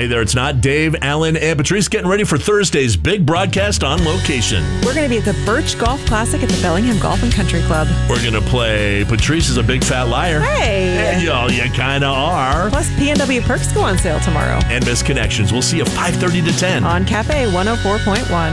Hey there, it's not Dave, Alan, and Patrice getting ready for Thursday's big broadcast on location. We're going to be at the Birch Golf Classic at the Bellingham Golf and Country Club. We're going to play Patrice is a Big Fat Liar. Hey! And y'all, you kind of are. Plus, PNW perks go on sale tomorrow. And Miss Connections. We'll see you 5:30 to 10. On Cafe 104.1.